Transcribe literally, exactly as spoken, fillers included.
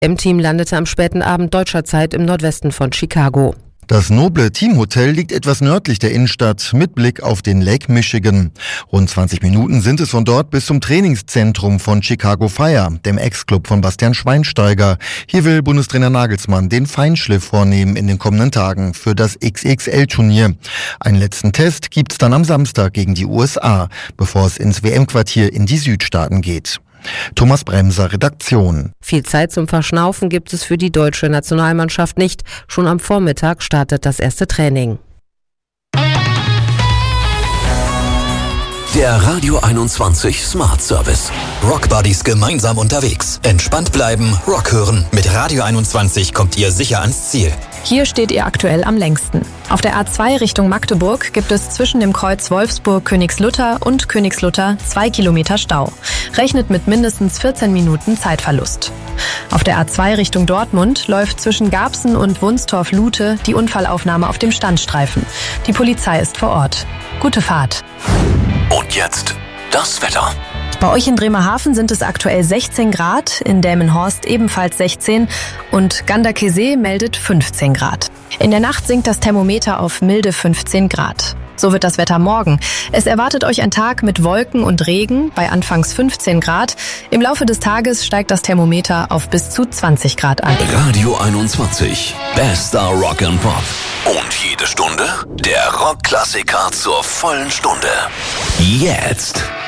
M-Team landete am späten Abend deutscher Zeit im Nordwesten von Chicago. Das noble Teamhotel liegt etwas nördlich der Innenstadt mit Blick auf den Lake Michigan. Rund zwanzig Minuten sind es von dort bis zum Trainingszentrum von Chicago Fire, dem Ex-Club von Bastian Schweinsteiger. Hier will Bundestrainer Nagelsmann den Feinschliff vornehmen in den kommenden Tagen für das X X L-Turnier. Einen letzten Test gibt's dann am Samstag gegen die U S A, bevor es ins W M-Quartier in die Südstaaten geht. Thomas Bremser, Redaktion. Viel Zeit zum Verschnaufen gibt es für die deutsche Nationalmannschaft nicht. Schon am Vormittag startet das erste Training. Der Radio einundzwanzig Smart Service. Rock Buddies gemeinsam unterwegs. Entspannt bleiben, Rock hören. Mit Radio einundzwanzig kommt ihr sicher ans Ziel. Hier steht ihr aktuell am längsten. Auf der A zwei Richtung Magdeburg gibt es zwischen dem Kreuz Wolfsburg-Königslutter und Königslutter zwei Kilometer Stau. Rechnet mit mindestens vierzehn Minuten Zeitverlust. Auf der A zwei Richtung Dortmund läuft zwischen Garbsen und Wunstorf-Lute die Unfallaufnahme auf dem Standstreifen. Die Polizei ist vor Ort. Gute Fahrt. Und jetzt das Wetter. Bei euch in Bremerhaven sind es aktuell sechzehn Grad, in Delmenhorst ebenfalls sechzehn und Ganderkesee meldet fünfzehn Grad. In der Nacht sinkt das Thermometer auf milde fünfzehn Grad. So wird das Wetter morgen. Es erwartet euch ein Tag mit Wolken und Regen bei anfangs fünfzehn Grad. Im Laufe des Tages steigt das Thermometer auf bis zu zwanzig Grad an. Radio einundzwanzig, bester Rock and Pop. Und jede Stunde der Rockklassiker zur vollen Stunde. Jetzt